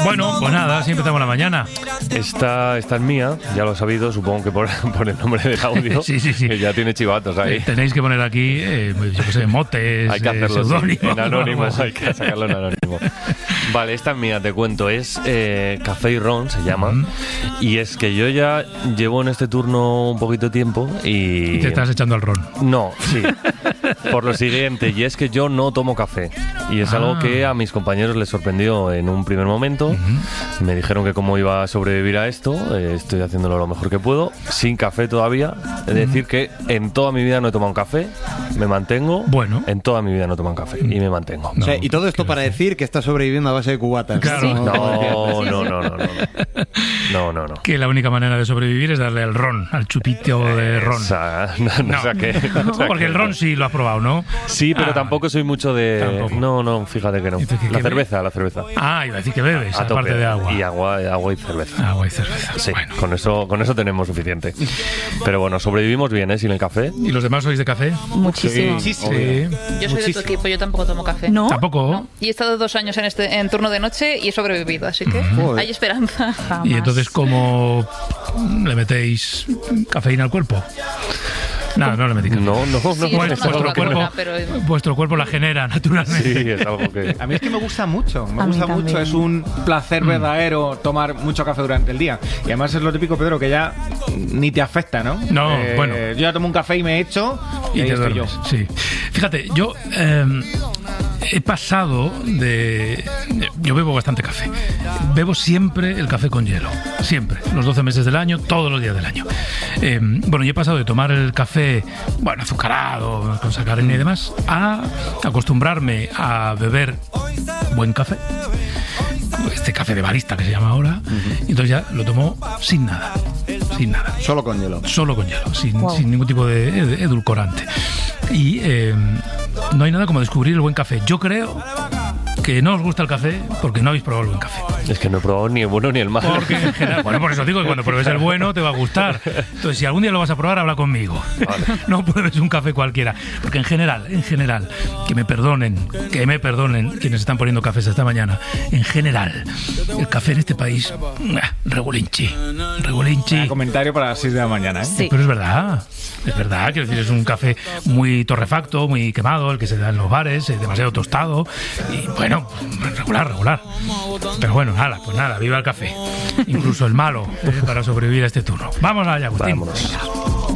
Bueno, pues nada, así empezamos la mañana. Esta es mía, ya lo he sabido, supongo que por el nombre del audio. Sí. Que ya tiene chivatos ahí. Tenéis que poner aquí, yo qué sé, motes, hay que hacerlo seudónimos. En anónimo, hay que sacarlo en anónimo. Vale, esta es mía, te cuento. Es Café y Ron, se llama. Y es que yo ya llevo en este turno un poquito de tiempo y te estás echando al ron. No, sí. Por lo siguiente, y es que yo no tomo café. Y es algo que a mis compañeros les sorprendió en un primer momento. Me dijeron que cómo iba a sobrevivir a esto. Estoy haciéndolo lo mejor que puedo. Sin café todavía. Es decir, que en toda mi vida no he tomado un café. Me mantengo. Bueno. En toda mi vida no he tomado un café. Y me mantengo. No, o sea, y todo esto para decir que estás sobreviviendo a base de cubatas. Claro. Sí. No. Que la única manera de sobrevivir es darle al ron, al chupito de ron. Porque el ron sí lo has probado, ¿no? Sí, pero tampoco soy mucho de... Tampoco. No, fíjate que no. La cerveza. Ah, iba a decir que bebes, aparte de agua. Y agua y cerveza. Agua y cerveza. Sí, bueno. con eso tenemos suficiente. Pero bueno, sobrevivimos bien, ¿eh? Sin el café. ¿Y los demás sois de café? Muchísimo. Sí. Yo soy de tu equipo, yo tampoco tomo café. ¿No? ¿Tampoco? No. Y he estado 2 años en turno de noche y he sobrevivido, así que hay esperanza. Jamás. ¿Y entonces cómo le metéis cafeína al cuerpo? No le metí café. No. Sí, Vuestro cuerpo la genera naturalmente. Sí, es algo que... A mí es que me gusta mucho. Es un placer verdadero tomar mucho café durante el día. Y además es lo típico, Pedro, que ya ni te afecta, ¿no? No, bueno. Yo ya tomo un café y me echo y ahí estoy yo. Sí. Fíjate, yo he pasado de... Yo bebo bastante café. Bebo siempre el café con hielo. Siempre. Los 12 meses del año, todos los días del año. Yo he pasado de tomar el café, azucarado, con sacarina y demás, a acostumbrarme a beber buen café. Este café de barista que se llama ahora. Y entonces ya lo tomo sin nada. Solo con hielo. Sin ningún tipo de edulcorante. Y no hay nada como descubrir el buen café. Yo creo que no os gusta el café porque no habéis probado el buen café. Es que no he probado ni el bueno ni el malo. Porque en general, por eso digo que cuando pruebes el bueno te va a gustar. Entonces, si algún día lo vas a probar, habla conmigo. Vale. No pruebes un café cualquiera. Porque en general, que me perdonen quienes están poniendo cafés esta mañana. En general, el café en este país, regulinchi. Comentario para las 6 de la mañana, ¿eh? Sí. Pero es verdad, quiero decir, es un café muy torrefacto, muy quemado, el que se da en los bares, demasiado tostado y bueno, regular. Pero bueno, pues nada, viva el café, incluso el malo, para sobrevivir a este turno. Vamos allá, Agustín. Vámonos.